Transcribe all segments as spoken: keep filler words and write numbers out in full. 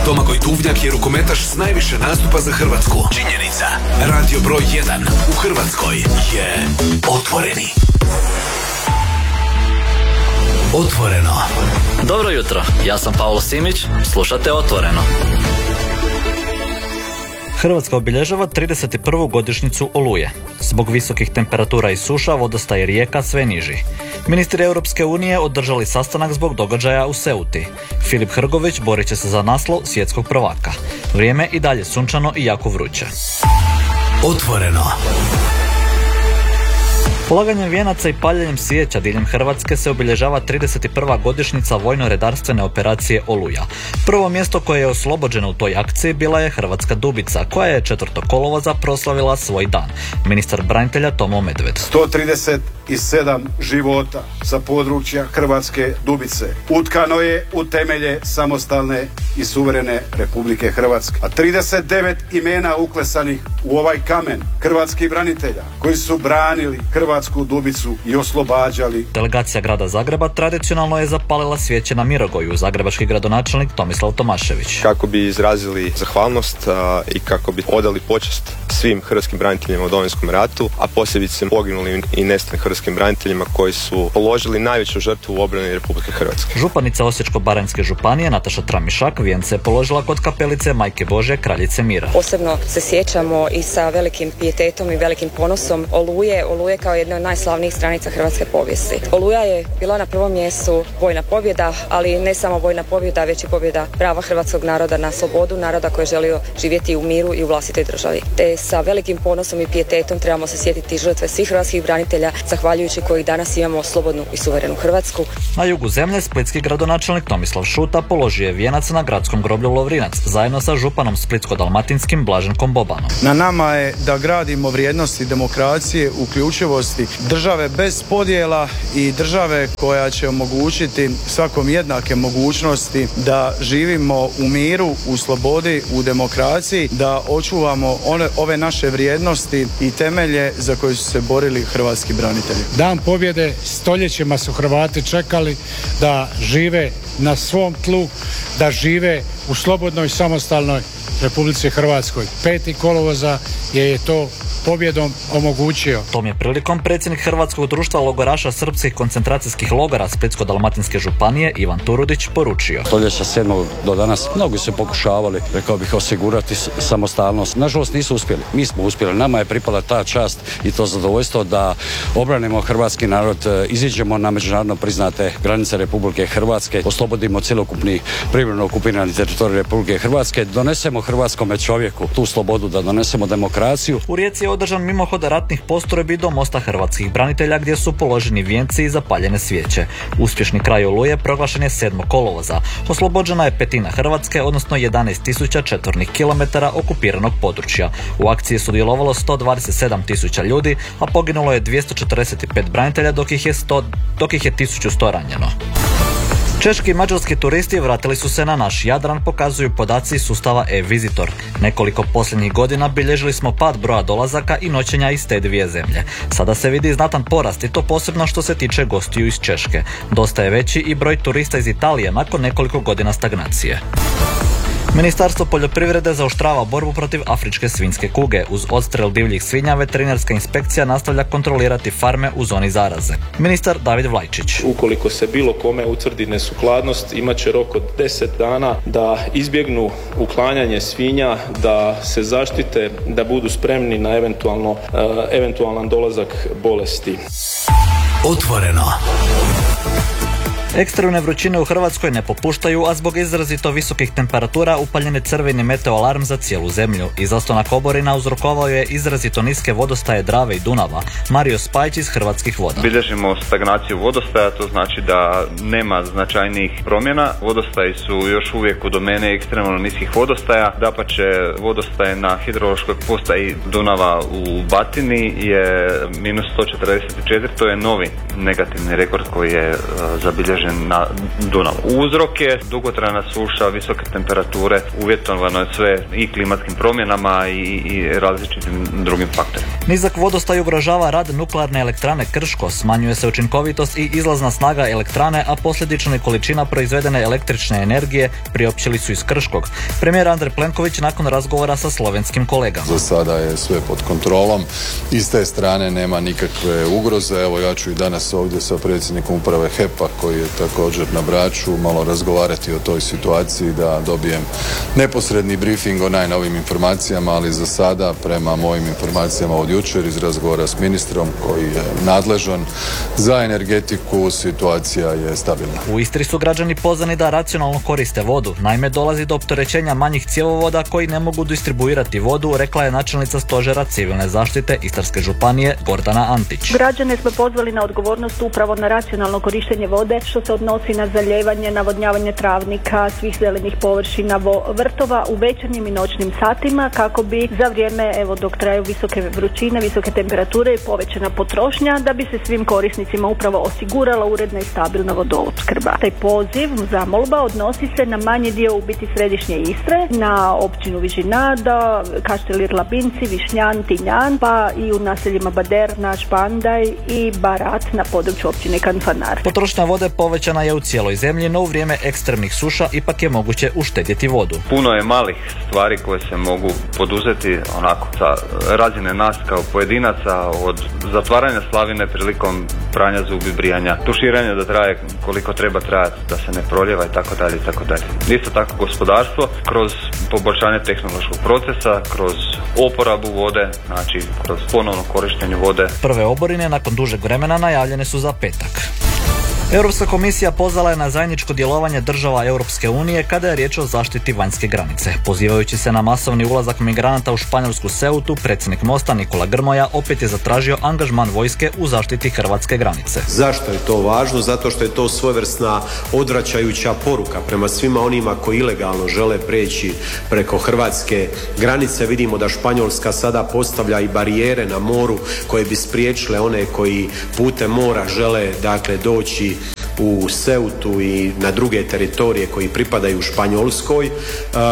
Domagoj Duvnjak je rukometaš s najviše nastupa za Hrvatsku. Činjenica. Radio broj jedan u Hrvatskoj je Otvoreni. Otvoreno. Dobro jutro, ja sam Pavlo Simić, slušate Otvoreno. Hrvatska obilježava trideset prvu godišnjicu Oluje. Zbog visokih temperatura i suša vodostaj rijeka sve niži. Ministri Europske unije održali sastanak zbog događaja u Ceuti. Filip Hrgović borit će se za naslov svjetskog prvaka. Vrijeme i dalje sunčano i jako vruće. Otvoreno. Polaganjem vijenaca i paljenjem svijeća diljem Hrvatske se obilježava trideset prva godišnjica vojno-redarstvene operacije Oluja. Prvo mjesto koje je oslobođeno u toj akciji bila je Hrvatska Dubica, koja je četvrtog kolovoza proslavila svoj dan. Ministar branitelja Tomo Medved. sto trideset sedam života sa područja Hrvatske Dubice utkano je u temelje samostalne i suverene Republike Hrvatske. A trideset devet imena uklesanih u ovaj kamen hrvatskih branitelja koji su branili Hrvatsku Dubicu i oslobađali. Delegacija grada Zagreba tradicionalno je zapalila svijeće na Mirogoju, zagrebački gradonačelnik Tomislav Tomašević. Kako bi izrazili zahvalnost a, i kako bi odali počast svim hrvatskim braniteljima u Domovinskom ratu, a posebice poginulim i nestalim hrvatskim braniteljima koji su položili najveću žrtvu u obrani Republike Hrvatske. Županica Osječko-baranjske županije Nataša Tramišak vijence je položila kod kapelice Majke Božje Kraljice Mira. Posebno se sjećamo i sa velikim pijetetom i velikim ponosom Oluje, Oluje kao jedna od najslavnijih stranica hrvatske povijesti. Oluja je bila na prvom mjestu vojna pobjeda, ali ne samo vojna pobjeda, već i pobjeda prava hrvatskog naroda na slobodu, naroda koji je želio živjeti u miru i u vlastitoj državi. Te sa velikim ponosom i pijetetom trebamo se sjetiti žrtve svih hrvatskih branitelja, zahvaljujući kojih danas imamo slobodnu i suverenu Hrvatsku. Na jugu zemlje splitski gradonačelnik Tomislav Šuta položio je vijenac na gradskom groblju Lovrinac zajedno sa županom splitsko-dalmatinskim Blaženkom Bobanom. Na nama je da gradimo vrijednosti demokracije, uključivosti, države bez podjela i države koja će omogućiti svakom jednake mogućnosti da živimo u miru, u slobodi, u demokraciji, da očuvamo one, ove naše vrijednosti i temelje za koje su se borili hrvatski branitelji. Dan pobjede stoljećima su Hrvati čekali da žive na svom tlu, da žive u slobodnoj samostalnoj Republici Hrvatskoj. Peti kolovoza je to pobjedom omogućio. Tom je prilikom predsjednik Hrvatskog društva logoraša srpskih koncentracijskih logora Splitsko-dalmatinske županije Ivan Turudić poručio. Stoljeća sedmog do danas mnogi su pokušavali, rekao bih, osigurati samostalnost. Nažalost nisu uspjeli. Mi smo uspjeli. Nama je pripala ta čast i to zadovoljstvo da obranimo hrvatski narod, iziđemo na međunarodno priznate granice Republike Hrvatske, oslobodimo cjelokupni privremeno okupirani teritorij Republike Hrvatske, donesemo hrvatskome čovjeku tu slobodu, da donesemo demokraciju. U Rijeci je održan mimohod ratnih postrojbi do mosta hrvatskih branitelja gdje su položeni vijenci i zapaljene svijeće. Uspješni kraj Oluje proglašen je sedmog kolovoza. Oslobođena je petina Hrvatske, odnosno jedanaest tisuća četvornih kilometara okupiranog područja. U akciji je sudjelovalo sto dvadeset sedam tisuća ljudi, a poginulo je dvjesto četrdeset pet branitelja, dok ih je, sto, dok ih je tisuću sto ranjeno. Češki i mađarski turisti vratili su se na naš Jadran, pokazuju podaci iz sustava e-Visitor. Nekoliko posljednjih godina bilježili smo pad broja dolazaka i noćenja iz te dvije zemlje. Sada se vidi znatan porast i to posebno što se tiče gostiju iz Češke. Dosta je veći i broj turista iz Italije nakon nekoliko godina stagnacije. Ministarstvo poljoprivrede zaoštrava borbu protiv afričke svinjske kuge. Uz odstrel divljih svinja, veterinarska inspekcija nastavlja kontrolirati farme u zoni zaraze. Ministar David Vlajčić. Ukoliko se bilo kome utvrdi nesukladnost, imat će rok od deset dana da izbjegnu uklanjanje svinja, da se zaštite, da budu spremni na eventualno, uh, eventualan dolazak bolesti. Otvoreno. Ekstremne vrućine u Hrvatskoj ne popuštaju, a zbog izrazito visokih temperatura upaljen je crveni meteoalarm za cijelu zemlju. Izostanak oborina uzrokovao je izrazito niske vodostaje Drave i Dunava. Mario Spajić iz Hrvatskih voda. Bilježimo stagnaciju vodostaja, to znači da nema značajnijih promjena. Vodostaji su još uvijek u domene ekstremno niskih vodostaja. Dapače, vodostaj na hidrološkoj postaji Dunava u Batini je minus sto četrdeset četiri, to je novi negativni rekord koji je uh, zabilježen izložen na Dunavu. Uzrok je dugotrajna suša, visoke temperature, uvjetovano je sve i klimatskim promjenama i, i različitim drugim faktorima. Nizak vodostaj ugrožava rad nuklearne elektrane Krško, smanjuje se učinkovitost i izlazna snaga elektrane, a posljedično i količina proizvedene električne energije, priopćili su iz Krškog. Premijer Andrej Plenković nakon razgovora sa slovenskim kolegama. Za sada je sve pod kontrolom i s te strane nema nikakve ugroze. Evo, ja ću i danas ovdje sa predsjednikom uprave H E P-a koji je također na Braču malo razgovarati o toj situaciji da dobijem neposredni briefing o najnovim informacijama, ali za sada prema mojim informacijama od jučer iz razgovora s ministrom koji je nadležan za energetiku situacija je stabilna. U Istri su građani pozvani da racionalno koriste vodu. Naime, dolazi do opterećenja manjih cjevovoda koji ne mogu distribuirati vodu, rekla je načelnica stožera civilne zaštite Istarske županije Gordana Antić. Građane smo pozvali na odgovornost upravo na racionalno korištenje vode, što se odnosi na zalijevanje, navodnjavanje travnika, svih zelenih površina, vrtova u večernjim i noćnim satima kako bi za vrijeme, evo dok traju visoke vrućine, visoke temperature i povećana potrošnja, da bi se svim korisnicima upravo osigurala uredna i stabilna vodoopskrba. Taj poziv, zamolba, odnosi se na manji dio u biti središnje Istre, na općinu Vižinada, Kaštelir Labinci, Višnjan, Tinjan, pa i u naseljima Baderna, Špandaj i Barat na području općine Kanfanar. Potrošnja vode povećana je u cijeloj zemlji, no u vrijeme ekstremnih suša ipak je moguće uštedjeti vodu. Puno je malih stvari koje se mogu poduzeti onako sa razine nas kao pojedinaca, od zatvaranja slavine prilikom pranja zubi, brijanja, tuširanja da traje koliko treba trajati, da se ne proljeva i tako dalje i tako dalje. Isto tako gospodarstvo kroz poboljšanje tehnološkog procesa, kroz oporabu vode, znači kroz ponovno korištenje vode. Prve oborine nakon dužeg vremena najavljene su za petak. Europska komisija pozvala je na zajedničko djelovanje država Europske unije kada je riječ o zaštiti vanjske granice. Pozivajući se na masovni ulazak migranata u španjolsku Ceutu, predsjednik Mosta Nikola Grmoja opet je zatražio angažman vojske u zaštiti hrvatske granice. Zašto je to važno? Zato što je to svojevrsna odvraćajuća poruka prema svima onima koji ilegalno žele preći preko hrvatske granice. Vidimo da Španjolska sada postavlja i barijere na moru koje bi spriječile one koji putem mora žele dakle doći u Ceutu i na druge teritorije koji pripadaju Španjolskoj. E,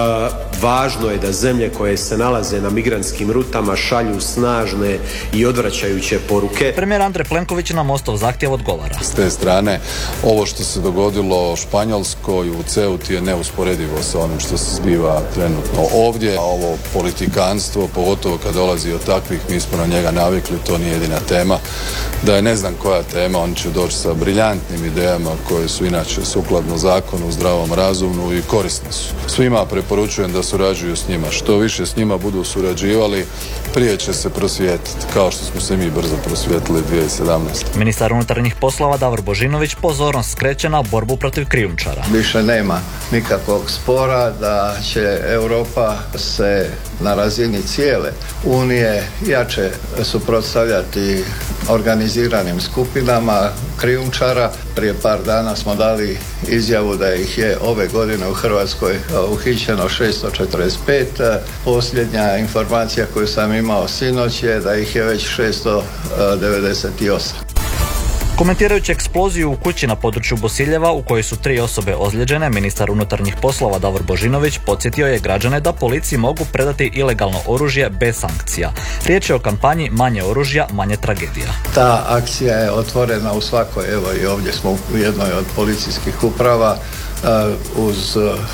važno je da zemlje koje se nalaze na migrantskim rutama šalju snažne i odvraćajuće poruke. Premijer Andrej Plenković na Mostov zahtjev odgovara. S te strane, ovo što se dogodilo Španjolskoj u Ceuti je neusporedivo sa onim što se zbiva trenutno ovdje. A ovo politikanstvo, pogotovo kad dolazi od takvih, mi smo na njega navikli, to nije jedina tema. Da je ne znam koja tema, on će doći sa briljantnim idejama koje su inače sukladno zakonu, zdravom razumu i korisne su. Svima preporučujem da surađuju s njima. Što više s njima budu surađivali, prije će se prosvijetiti, kao što smo se mi brzo prosvijetili dvije tisuće sedamnaeste. Ministar unutarnjih poslova Davor Božinović pozornost skreće na borbu protiv krijumčara. Više nema nikakvog spora da će Europa se na razini cijele Unije jače suprotstavljati organiziranim skupinama krijumčara. Prije par dana smo dali izjavu da ih je ove godine u Hrvatskoj uhićeno šesto četrdeset pet. Posljednja informacija koju sam imao sinoć je da ih je već šesto devedeset osam. Komentirajući eksploziju u kući na području Bosiljeva u kojoj su tri osobe ozlijeđene, ministar unutarnjih poslova Davor Božinović podsjetio je građane da policiji mogu predati ilegalno oružje bez sankcija. Riječ je o kampanji Manje oružja, manje tragedija. Ta akcija je otvorena u svakoj, evo i ovdje smo u jednoj od policijskih uprava uz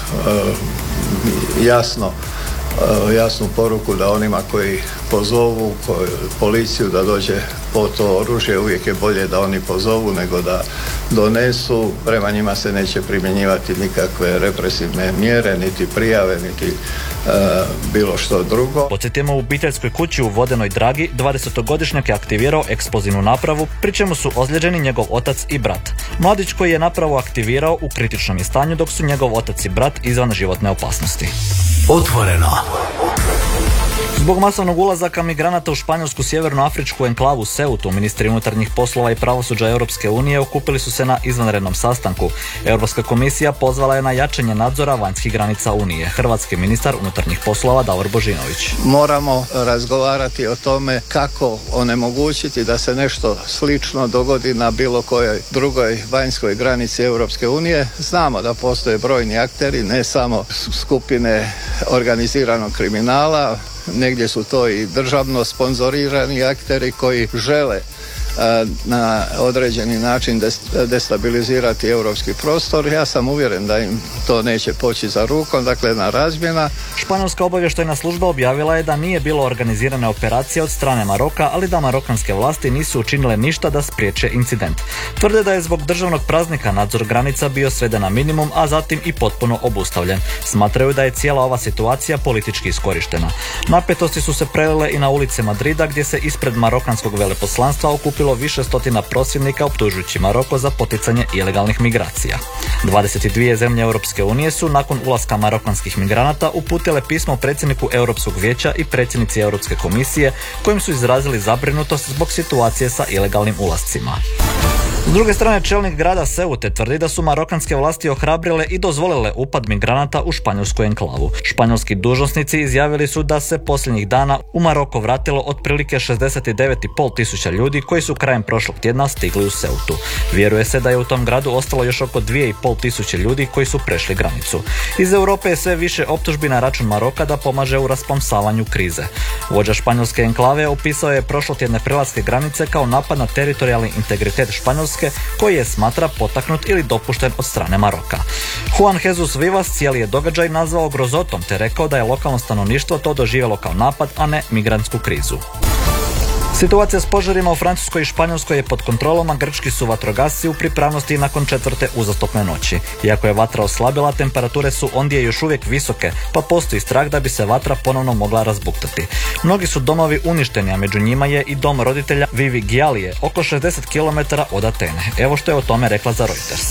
jasno jasnu poruku da onima koji pozovu koji, policiju da dođe po to oružje, uvijek je bolje da oni pozovu nego da donesu. Prema njima se neće primjenjivati nikakve represivne mjere, niti prijave, niti e, bilo što drugo. Podsjetimo, u obiteljskoj kući u Vodenoj Dragi dvadesetogodišnjak je aktivirao eksplozivnu napravu, pri čemu su ozlijeđeni njegov otac i brat. Mladić koji je napravu aktivirao u kritičnom je stanju, dok su njegov otac i brat izvan životne opasnosti. Otvoreno. Zbog masovnog ulazaka migranata u španjolsku sjevernoafričku enklavu Ceutu, ministri unutarnjih poslova i pravosuđa Europske unije okupili su se na izvanrednom sastanku. Europska komisija pozvala je na jačanje nadzora vanjskih granica Unije. Hrvatski ministar unutarnjih poslova Davor Božinović. Moramo razgovarati o tome kako onemogućiti da se nešto slično dogodi na bilo kojoj drugoj vanjskoj granici Europske unije. Znamo da postoje brojni akteri, ne samo skupine organiziranog kriminala, negdje su to i državno sponzorirani akteri koji žele na određeni način destabilizirati europski prostor. Ja sam uvjeren da im to neće poći za rukom, dakle na razmjena. Španjolska obavještajna služba objavila je da nije bilo organizirane operacije od strane Maroka, ali da marokanske vlasti nisu učinile ništa da spriječe incident. Tvrde da je zbog državnog praznika nadzor granica bio sveden na minimum, a zatim i potpuno obustavljen. Smatraju da je cijela ova situacija politički iskorištena. Napetosti su se prelile i na ulice Madrida, gdje se ispred marokanskog veleposlanstva okupilo više stotina prosvjednika optužujući Maroko za poticanje ilegalnih migracija. dvadeset dvije zemlje Europske unije su nakon ulaska marokanskih migranata uputile pismo predsjedniku Europskog vijeća i predsjednici Europske komisije kojim su izrazili zabrinutost zbog situacije sa ilegalnim ulascima. S druge strane, čelnik grada Ceute tvrdi da su marokanske vlasti ohrabrile i dozvolile upad migranata u španjolsku enklavu. Španjolski dužnosnici izjavili su da se posljednjih dana u Maroko vratilo otprilike šezdeset devet i pol tisuća ljudi koji su krajem prošlog tjedna stigli u Ceutu. Vjeruje se da je u tom gradu ostalo još oko dvije i pol tisuće ljudi koji su prešli granicu. Iz Europe je sve više optužbi na račun Maroka da pomaže u rasplamsavanju krize. Vođa španjolske enklave opisao je prošlotjedne prelaske granice kao napad na teritorijalni integritet Španjolske koji je smatra potaknut ili dopušten od strane Maroka. Juan Jesus Vivas cijeli je događaj nazvao grozotom te rekao da je lokalno stanovništvo to doživjelo kao napad, a ne migrantsku krizu. Situacija s požarima u Francuskoj i Španjolskoj je pod kontrolom, a grčki su vatrogasci u pripravnosti nakon četvrte uzastopne noći. Iako je vatra oslabila, temperature su ondje još uvijek visoke, pa postoji strah da bi se vatra ponovno mogla razbuktati. Mnogi su domovi uništeni, a među njima je i dom roditelja Vivi Gialije, oko šezdeset kilometara od Atene. Evo što je o tome rekla za Reuters.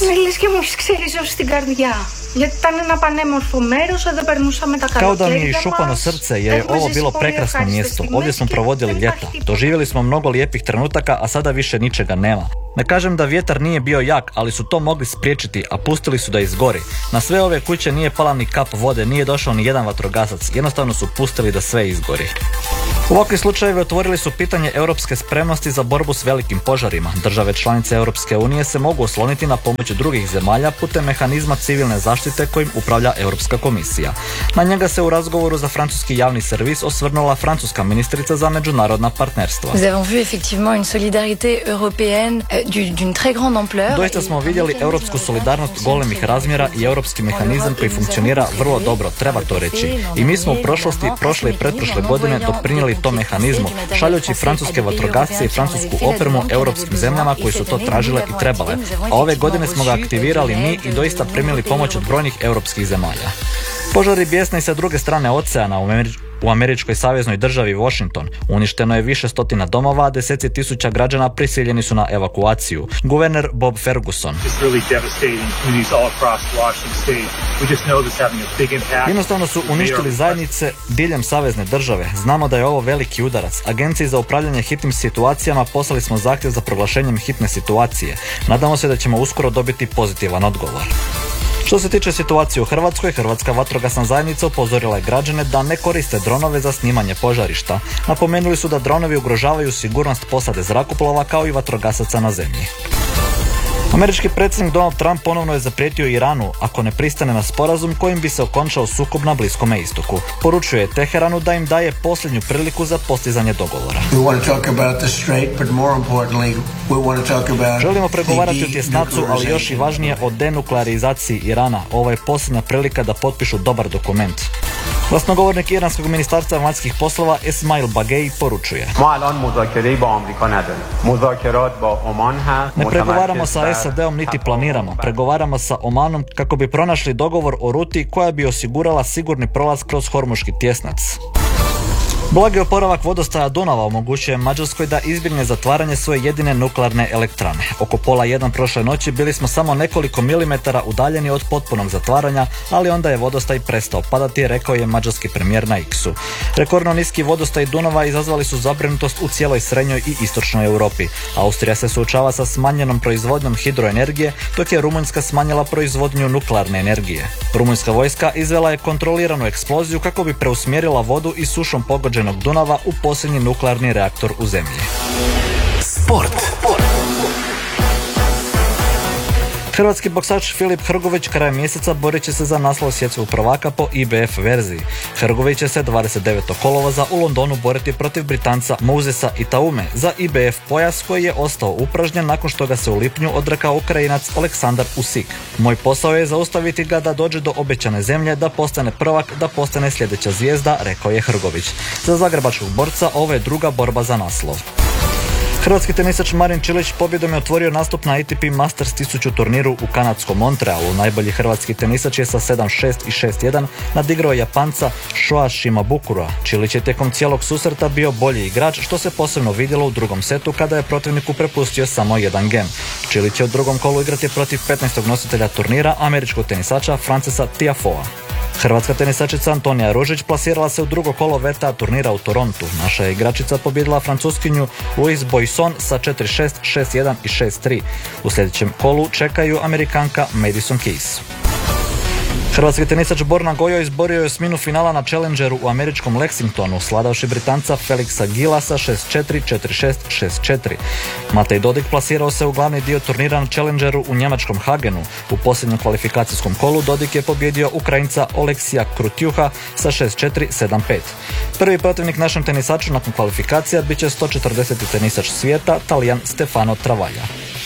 Kao da mi je išupano srce, jer je ovo bilo prekrasno mjesto. Ovdje smo provodili ljeta. Doživjeli smo mnogo lijepih trenutaka, a sada više ničega nema. Ne kažem da vjetar nije bio jak, ali su to mogli spriječiti, a pustili su da izgori. Na sve ove kuće nije pala ni kap vode, nije došao ni jedan vatrogasac, jednostavno su pustili da sve izgori. Ovakvi slučajevi otvorili su pitanje europske spremnosti za borbu s velikim požarima. Države članice Europske unije se mogu osloniti na pomoć drugih zemalja putem mehanizma civilne zaštite kojim upravlja Europska komisija. Na njega se u razgovoru za francuski javni servis osvrnula francuska ministrica za međunarodna partnerstva. Doista smo vidjeli europsku solidarnost golemih razmjera i europski mehanizam koji funkcionira vrlo dobro, treba to reći. I mi smo u prošlosti, prošle i pretprošle godine doprinijeli tom mehanizmu, šaljući francuske vatrogasce i francusku opremu europskim zemljama koji su to tražile i trebale. A ove godine smo ga aktivirali mi i doista primili pomoć od brojnih europskih zemalja. Požari bijesne i sa druge strane oceana u Američkoj U američkoj saveznoj državi Washington uništeno je više stotina domova, a deseci tisuća građana prisiljeni su na evakuaciju. Guverner Bob Ferguson. Jednostavno su uništili zajednice diljem savezne države. Znamo da je ovo veliki udarac. Agenciji za upravljanje hitnim situacijama poslali smo zahtjev za proglašenjem hitne situacije. Nadamo se da ćemo uskoro dobiti pozitivan odgovor. Što se tiče situacije u Hrvatskoj, Hrvatska vatrogasna zajednica upozorila je građane da ne koriste dronove za snimanje požarišta. Napomenuli su da dronovi ugrožavaju sigurnost posade zrakoplova kao i vatrogasaca na zemlji. Američki predsjednik Donald Trump ponovno je zaprijetio Iranu ako ne pristane na sporazum kojim bi se okončao sukob na Bliskome istoku. Poručuje je Teheranu da im daje posljednju priliku za postizanje dogovora. Želimo pregovarati o tjesnacu, ali još i važnije o denuklearizaciji Irana. Ovo je posljednja prilika da potpišu dobar dokument. Glasnogovornik iranskog ministarstva vanjskih poslova Esmail Bagei poručuje: Ne pregovaramo sa S A D-om niti planiramo. Pregovaramo sa Omanom kako bi pronašli dogovor o ruti koja bi osigurala sigurni prolaz kroz Hormuški tjesnac. Blagi oporavak vodostaja Dunava omogućuje Mađarskoj da izbjegne zatvaranje svoje jedine nuklearne elektrane. Oko pola jedan prošle noći bili smo samo nekoliko milimetara udaljeni od potpunog zatvaranja, ali onda je vodostaj prestao padati, rekao je mađarski premijer na X-u. Rekordno niski vodostaj Dunava izazvali su zabrinutost u cijeloj srednjoj i istočnoj Europi. Austrija se suočava sa smanjenom proizvodnjom hidroenergije, dok je Rumunjska smanjila proizvodnju nuklearne energije. Rumunjska vojska izvela je kontroliranu eksploziju kako bi preusmjerila vodu iz sušom pogođenog Dunava u posljednji nuklearni reaktor u zemlji. Sport. Hrvatski boksač Filip Hrgović krajem mjeseca borit će se za naslov svjetskog prvaka po I B F verziji. Hrgović će se dvadeset devetog kolovoza u Londonu boriti protiv Britanca Mosesa Itaume za I B F pojas koji je ostao upražnjen nakon što ga se u lipnju odrekao Ukrajinac Aleksandar Usyk. Moj posao je zaustaviti ga da dođe do obećane zemlje, da postane prvak, da postane sljedeća zvijezda, rekao je Hrgović. Za zagrebačkog borca ovo je druga borba za naslov. Hrvatski tenisač Marin Čilić pobjedom je otvorio nastup na A T P Masters tisuću turniru u kanadskom Montrealu. Najbolji hrvatski tenisač je sa sedam šest i šest jedan nadigrao Japanca Shoa Shimabukura. Čilić je tijekom cijelog susreta bio bolji igrač, što se posebno vidjelo u drugom setu kada je protivniku prepustio samo jedan gem. Čilić će u drugom kolu igrati protiv petnaestog nositelja turnira, američkog tenisača Francesa Tiafoea. Hrvatska tenisačica Antonija Ružić plasirala se u drugo kolo V T A turnira u Torontu. Naša je igračica pobijedila Francuskinju Louise Boisson sa četiri šest, šest jedan i šest tri. U sljedećem kolu čekaju Amerikanka Madison Keys. Hrvatski tenisač Borna Gojo izborio je osminu finala na Challengeru u američkom Lexingtonu, sladavši Britanca Felixa Gila sa šest četiri, četiri šest, šest četiri. Matej Dodik plasirao se u glavni dio turnira na Challengeru u njemačkom Hagenu. U posljednjem kvalifikacijskom kolu Dodik je pobjedio Ukrajinca Oleksija Krutjuha sa šest četiri, sedam pet. Prvi protivnik našem tenisaču nakon kvalifikacija bit će sto četrdeseti tenisač svijeta, Talijan Stefano Travaglia.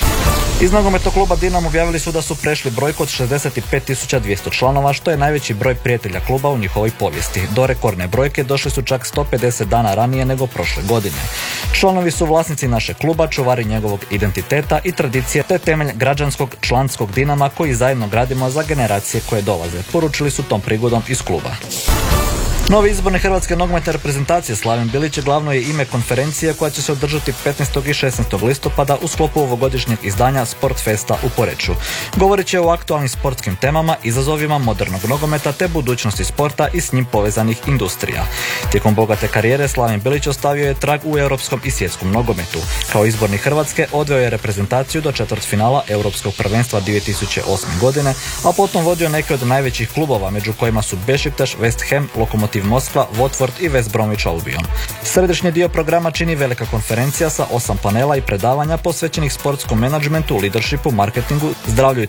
Iz nogometnog kluba Dinamo objavili su da su prešli brojku od šezdeset pet tisuća dvjesto članova, što je najveći broj prijatelja kluba u njihovoj povijesti. Do rekordne brojke došli su čak sto pedeset dana ranije nego prošle godine. Članovi su vlasnici našeg kluba, čuvari njegovog identiteta i tradicije, te temelj građanskog članskog Dinama koji zajedno gradimo za generacije koje dolaze, poručili su tom prigodom iz kluba. Novi izborni hrvatske nogometne reprezentacije Slaven Bilić glavno je ime konferencije koja će se održati petnaestog i šesnaestog listopada u sklopu ovogodišnjeg izdanja Sportfesta u Poreču. Govorit će o aktualnim sportskim temama, izazovima modernog nogometa te budućnosti sporta i s njim povezanih industrija. Tijekom bogate karijere Slaven Bilić ostavio je trag u europskom i svjetskom nogometu. Kao izborni Hrvatske odveo je reprezentaciju do četvrtfinala Europskog prvenstva dvije tisuće osme. godine, a potom vodio neke od najvećih klubova, među kojima su Bešiktaš, West Ham, Lokomotiv Moskva, Watford i West Bromwich Albion. Središnji dio programa čini velika konferencija sa osam panela i predavanja posvećenih sportskom menadžmentu, leadershipu, marketingu, zdravlju i